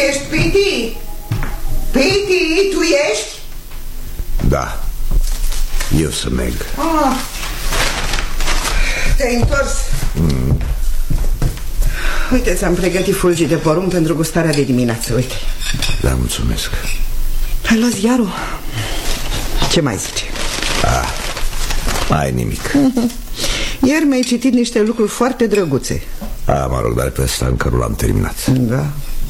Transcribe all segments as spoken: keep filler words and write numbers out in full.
ești, Piti? Piti, tu ești? Da, eu sunt Meg. Ah. Te-ai întors? Mm. Uite, ți-am pregătit fulgi de porumb pentru gustarea de dimineață, uite. Da, mulțumesc. Ai luat ziarul? Ce mai zice? Ah, mai nimic. Ieri mi-ai citit niște lucruri foarte drăguțe. Ah, mă rog, dar pe ăsta încă nu l-am terminat. Da.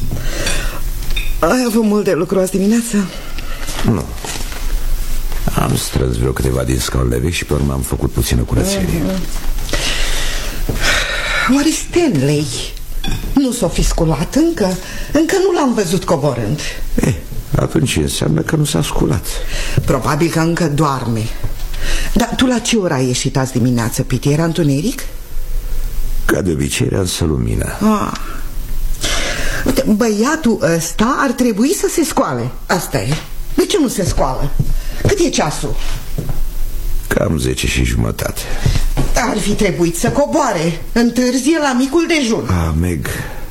Ai avut mult de lucru azi dimineață? Nu. Am strâns vreo câteva din scaunele vechi și pe urmă am făcut puțină curățenie. Oare Stanley nu s-o fi sculat încă? Încă nu l-am văzut coborând. Eh, atunci înseamnă că nu s-a sculat. Probabil că încă doarme. Dar tu la ce oră ai ieșit azi dimineață, Piti? Era întuneric? Ca de obicei era însă lumină. Ah. Uite, băiatul ăsta ar trebui să se scoale. Asta e. De ce nu se scoală? Cât e ceasul? Cam zece și jumătate. Ar fi trebuit să coboare. Întârzie la micul dejun. Ah, Meg,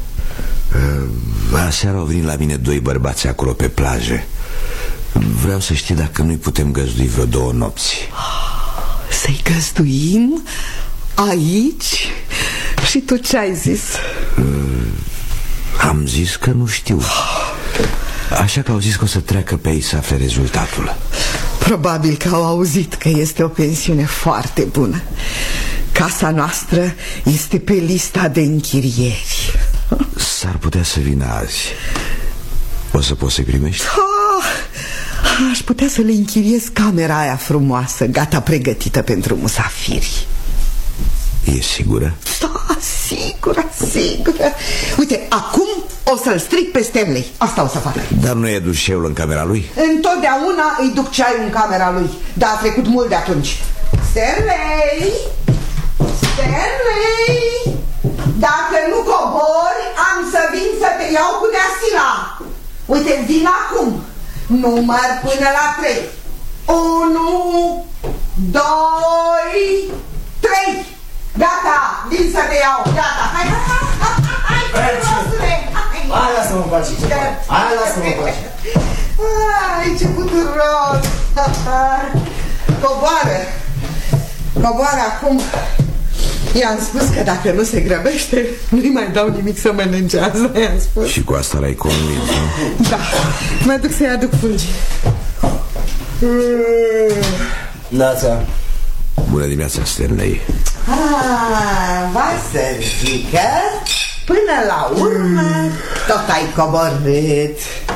uh, aseară au venit la mine doi bărbați acolo pe plajă. Vreau să știi dacă nu-i putem găzdui vreo două nopți. Să-i găzduim? Aici? Și tu ce ai zis? Uh, am zis că nu știu. Așa că au zis că o să treacă pe ei să afle rezultatul. Probabil că au auzit că este o pensiune foarte bună. Casa noastră este pe lista de închirieri. S-ar putea să vină azi. O să poți să-i primești? Ah, aș putea să le închiriez camera aia frumoasă, gata pregătită pentru musafiri. E sigură? Da, sigură, sigură. Uite, acum o să-l stric pe Stanley. Asta o să fac. Dar nu e dușeul în camera lui? Întotdeauna îi duc ceaiul în camera lui. Dar a trecut mult de atunci. Stanley! Stanley! Dacă nu cobori, am să vin să te iau cu deasila. Uite, vin acum. Număr până la trei. Unu, doi, trei. Gata, vin să te iau. Gata, hai, hai, hai, hai, hai, hai, hai, lasă-mă în pace. Hai, lasă-mă în pace. Ai, ce puturos. Coboară. Coboară acum. I-am spus că dacă nu se grăbește, nu-i mai dau nimic să mănânce. Asta i-am spus. Și cu asta l-ai convins, nu? Da, mă duc să-i aduc fulgi. Nața. Bună dimineața, Stanley. Ah, va să zică, până la urmă tot ai coborât.